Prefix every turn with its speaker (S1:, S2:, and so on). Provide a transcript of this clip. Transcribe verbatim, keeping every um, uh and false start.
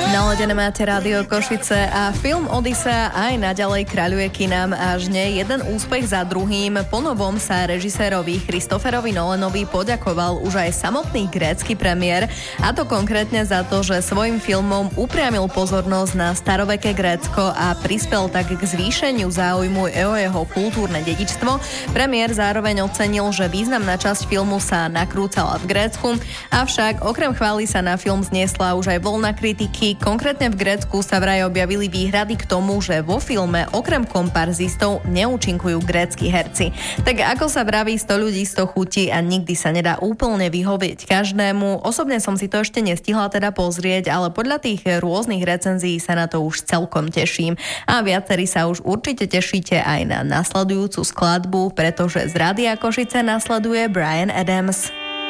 S1: Naladené máte Rádio Košice a film Odysea aj naďalej kráľuje kinám až nie. Jeden úspech za druhým. Po novom sa režisérovi Christopherovi Nolanovi poďakoval už aj samotný grécky premiér, a to konkrétne za to, že svojim filmom upriamil pozornosť na staroveké Grécko a prispel tak k zvýšeniu záujmu o jeho kultúrne dedičstvo. Premiér zároveň ocenil, že významná časť filmu sa nakrúcala v Grécku, avšak okrem chvály sa na film zniesla už aj vlna kritiky. Konkrétne v Grécku sa vraj objavili výhrady k tomu, že vo filme okrem komparzistov neúčinkujú grécki herci. Tak ako sa vraví, sto ľudí, sto chutí a nikdy sa nedá úplne vyhovieť každému. Osobne som si to ešte nestihla teda pozrieť, ale podľa tých rôznych recenzií sa na to už celkom teším. A viacerí sa už určite tešíte aj na nasledujúcu skladbu, pretože z Rádia Košice nasleduje Bryan Adams.